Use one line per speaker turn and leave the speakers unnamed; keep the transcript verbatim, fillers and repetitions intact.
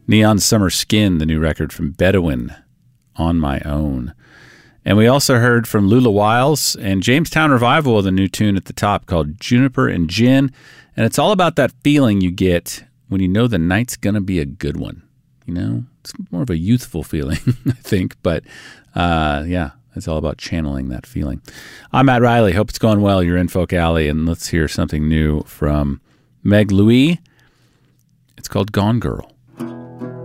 Neon Summer Skin, the new record from Bedouin, On My Own. And we also heard from Lula Wiles and Jamestown Revival with a new tune at the top called Juniper and Gin. And it's all about that feeling you get when you know the night's going to be a good one. You know, it's more of a youthful feeling, I think. But uh, yeah, it's all about channeling that feeling. I'm Matt Riley. Hope it's going well. You're in Folk Alley. And let's hear something new from Meg Louie. It's called Gone Girl.